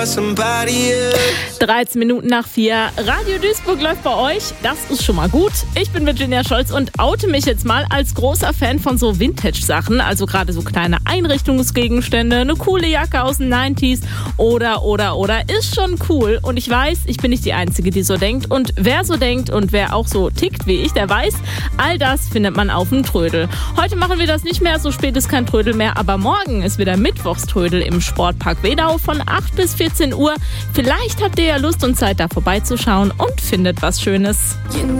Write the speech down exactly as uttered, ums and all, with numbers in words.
dreizehn Minuten nach vier. Radio Duisburg läuft bei euch. Das ist schon mal gut. Ich bin Virginia Scholz und oute mich jetzt mal als großer Fan von so Vintage-Sachen. Also gerade so kleine Einrichtungsgegenstände, eine coole Jacke aus den neunziger oder, oder, oder. Ist schon cool. Und ich weiß, ich bin nicht die Einzige, die so denkt. Und wer so denkt und wer auch so tickt wie ich, der weiß, all das findet man auf dem Trödel. Heute machen wir das nicht mehr. So spät ist kein Trödel mehr. Aber morgen ist wieder Mittwochströdel im Sportpark Wedau von acht bis vierzehn Uhr. Vielleicht habt ihr ja Lust und Zeit, da vorbeizuschauen und findet was Schönes.